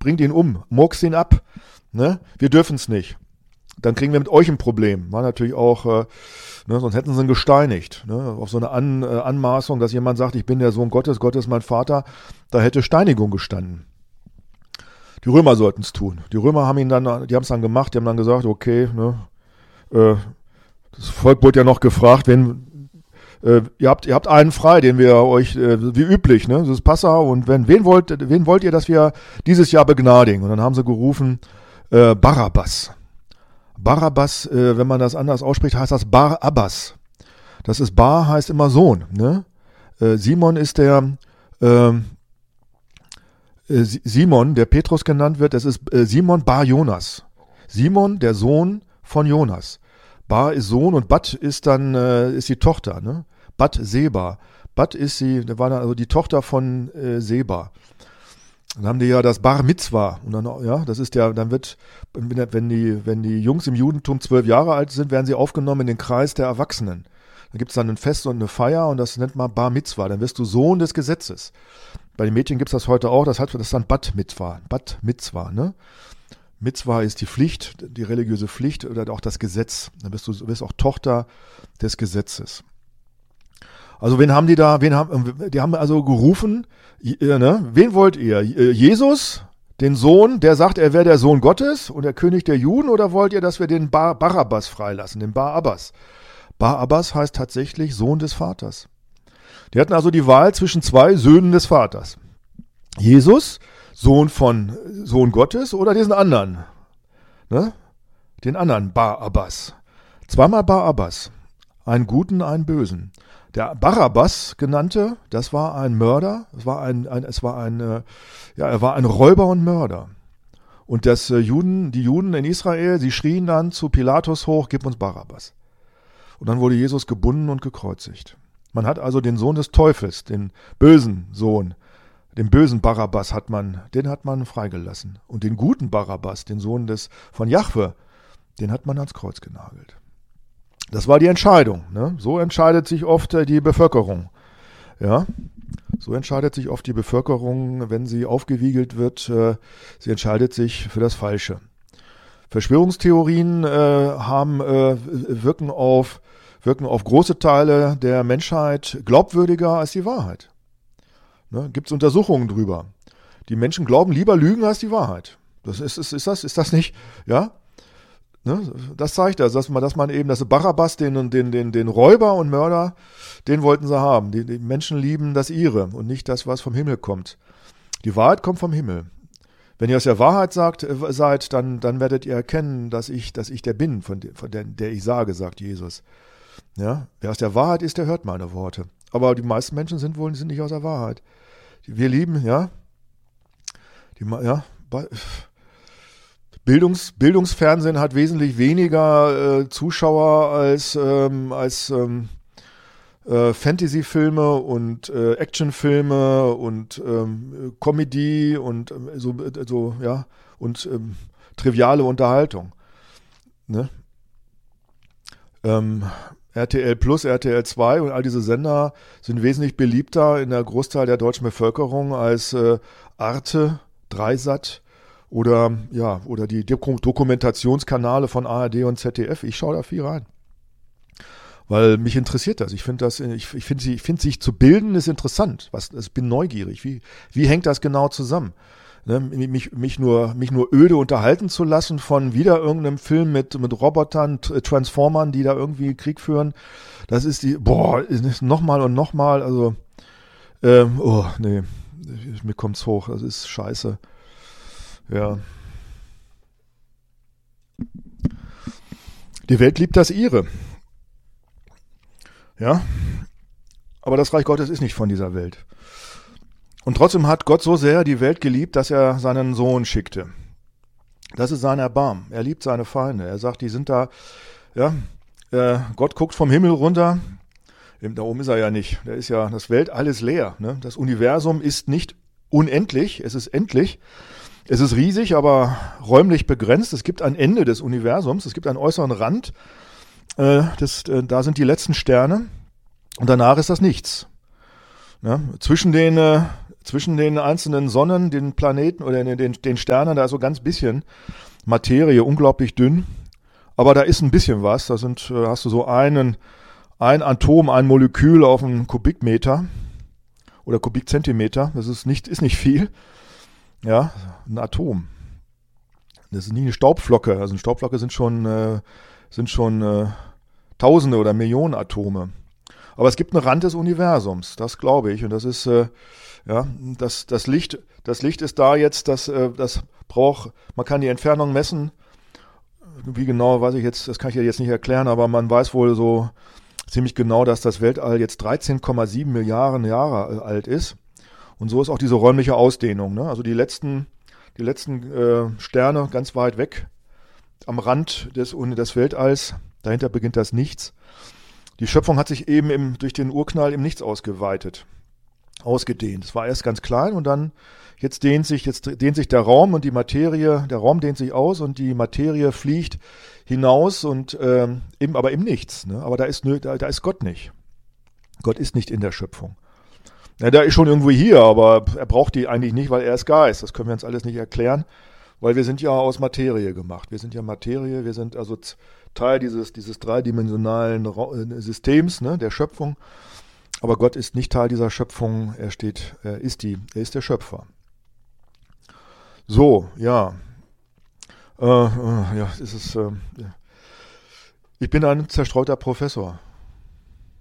bringt ihn um, murkst ihn ab. Ne? Wir dürfen es nicht. Dann kriegen wir mit euch ein Problem. War natürlich auch, sonst hätten sie ihn gesteinigt. Ne? Auf so eine Anmaßung, dass jemand sagt, ich bin der Sohn Gottes, Gott ist mein Vater, da hätte Steinigung gestanden. Die Römer sollten es tun. Die Römer haben es dann gemacht, die haben dann gesagt, okay, ne, das Volk wurde ja noch gefragt, ihr habt einen frei, den wir euch, wie üblich, ne, das ist Passa, und wen wollt ihr, dass wir dieses Jahr begnadigen? Und dann haben sie gerufen, Barabbas. Barabbas, wenn man das anders ausspricht, heißt das Bar-Abbas. Das ist Bar, heißt immer Sohn, ne? Simon ist Simon, der Petrus genannt wird, das ist Simon Bar Jonas. Simon, der Sohn von Jonas. Bar ist Sohn und Bat ist dann ist die Tochter, ne? Bat Seba. Bat war dann also die Tochter von Seba. Dann haben die ja das Bar Mitzvah und dann, ja, das ist ja, dann wird, wenn die Jungs im Judentum 12 Jahre alt sind, werden sie aufgenommen in den Kreis der Erwachsenen. Da gibt es dann ein Fest und eine Feier und das nennt man Bar Mitzvah. Dann wirst du Sohn des Gesetzes. Bei den Mädchen gibt es das heute auch, das ist dann Bat Mitzvah, ne? Mitzvah ist die Pflicht, die religiöse Pflicht oder auch das Gesetz. Dann wirst auch Tochter des Gesetzes. Also die haben also gerufen, ne? Wen wollt ihr? Jesus, den Sohn, der sagt, er wäre der Sohn Gottes und der König der Juden, oder wollt ihr, dass wir den Barabbas freilassen, den Bar-Abbas? Bar-Abbas heißt tatsächlich Sohn des Vaters. Die hatten also die Wahl zwischen zwei Söhnen des Vaters. Jesus, Sohn Gottes, oder diesen anderen, ne? Den anderen Bar-Abbas. Zweimal Bar-Abbas. Einen guten, einen bösen. Der Barabbas genannte, das war ein Mörder, er war ein Räuber und Mörder. Und die Juden in Israel, sie schrien dann zu Pilatus hoch, gib uns Barabbas. Und dann wurde Jesus gebunden und gekreuzigt. Man hat also den Sohn des Teufels, den bösen Sohn, den bösen Barabbas den hat man freigelassen. Und den guten Barabbas, den Sohn von Jahwe, den hat man ans Kreuz genagelt. Das war die Entscheidung. Ne? So entscheidet sich oft die Bevölkerung. Ja? So entscheidet sich oft die Bevölkerung, wenn sie aufgewiegelt wird. Sie entscheidet sich für das Falsche. Verschwörungstheorien wirken auf große Teile der Menschheit glaubwürdiger als die Wahrheit. Ne? Gibt es Untersuchungen drüber. Die Menschen glauben lieber Lügen als die Wahrheit. Ist das nicht? Ja? Ne? Das zeigt dass Barabbas, den Räuber und Mörder, den wollten sie haben. Die Menschen lieben das ihre und nicht das, was vom Himmel kommt. Die Wahrheit kommt vom Himmel. Wenn ihr aus der Wahrheit seid, dann werdet ihr erkennen, dass ich der bin, von der ich sage, sagt Jesus. Ja? Wer aus der Wahrheit ist, der hört meine Worte. Aber die meisten Menschen sind nicht aus der Wahrheit. Wir lieben, ja, Bildungsfernsehen hat wesentlich weniger Zuschauer als Fantasyfilme und Actionfilme und Comedy und triviale Unterhaltung. Ne? RTL Plus, RTL 2 und all diese Sender sind wesentlich beliebter in der Großteil der deutschen Bevölkerung als Arte, Dreisat oder die Dokumentationskanale von ARD und ZDF. Ich schaue da viel rein. Weil mich interessiert das. Ich finde sich zu bilden ist interessant. Ich bin neugierig. Wie hängt das genau zusammen? Ne, mich nur öde unterhalten zu lassen von wieder irgendeinem Film mit Robotern, Transformern, die da irgendwie Krieg führen. Das ist nochmal und nochmal. Also, nee, mir kommt's hoch. Das ist scheiße. Ja. Die Welt liebt das ihre. Ja. Aber das Reich Gottes ist nicht von dieser Welt. Und trotzdem hat Gott so sehr die Welt geliebt, dass er seinen Sohn schickte. Das ist sein Erbarmen. Er liebt seine Feinde. Er sagt, die sind da, ja, Gott guckt vom Himmel runter. Da oben ist er ja nicht. Da ist ja das Weltall ist leer. Ne? Das Universum ist nicht unendlich, es ist endlich. Es ist riesig, aber räumlich begrenzt. Es gibt ein Ende des Universums. Es gibt einen äußeren Rand. Da sind die letzten Sterne. Und danach ist das nichts. Ja? Zwischen den zwischen den einzelnen Sonnen, den Planeten oder den Sternen, da ist so ganz bisschen Materie, unglaublich dünn. Aber da ist ein bisschen was. Hast du so ein Atom, ein Molekül auf einen Kubikmeter oder Kubikzentimeter. Das ist nicht viel. Ja, ein Atom. Das ist nie eine Staubflocke. Also eine Staubflocke sind schon Tausende oder Millionen Atome. Aber es gibt einen Rand des Universums, das glaube ich. Und das ist, das Licht ist da jetzt, man kann die Entfernung messen. Wie genau, weiß ich jetzt, das kann ich ja jetzt nicht erklären, aber man weiß wohl so ziemlich genau, dass das Weltall jetzt 13,7 Milliarden Jahre alt ist. Und so ist auch diese räumliche Ausdehnung. Ne? Also die letzten Sterne ganz weit weg am Rand des Weltalls, dahinter beginnt das Nichts. Die Schöpfung hat sich eben durch den Urknall im Nichts ausgedehnt. Es war erst ganz klein und dann jetzt dehnt sich der Raum und die Materie, der Raum dehnt sich aus und die Materie fliegt hinaus und aber im Nichts. Ne? Aber da ist Gott nicht. Gott ist nicht in der Schöpfung. Ja, der ist schon irgendwo hier, aber er braucht die eigentlich nicht, weil er ist Geist. Das können wir uns alles nicht erklären, weil wir sind ja aus Materie gemacht. Wir sind ja Materie, wir sind also Teil dieses dreidimensionalen Systems, ne, der Schöpfung. Aber Gott ist nicht Teil dieser Schöpfung, er ist der Schöpfer. So, ja. Ich bin ein zerstreuter Professor.